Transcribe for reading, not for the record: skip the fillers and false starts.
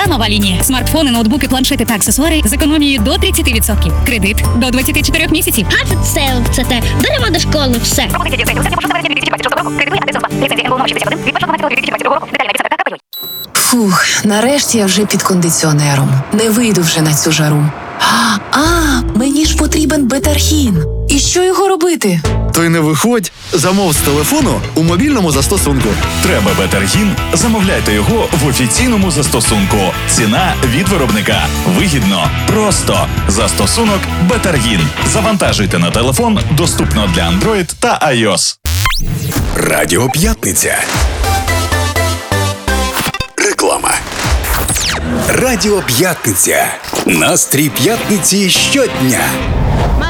нова лінія. Смартфони, ноутбуки, планшети та аксесуари з економією до 30%. Кредит до 24 місяців. Гаджет сейл – це те. Беремо до школи все. Пропозиція дією сейлу. Це 2026 року. Кредитує Адресом 2. Ліцензія НБУ номер 61 від 1.12.2022 року. Деталі написати та копіюй. Фух, нарешті я вже під кондиціонером. Не вийду вже на цю жару. Мені ж потрібен бетаргін. І що його робити? То й не виходь. Замов з телефону у мобільному застосунку. Треба бетаргін? Замовляйте його в офіційному застосунку. Ціна від виробника. Вигідно. Просто. Застосунок Бетаргін. Завантажуйте на телефон. Доступно для Android та iOS. Радіо П'ятниця. Реклама. Радіо П'ятниця. Настрій п'ятниці щодня.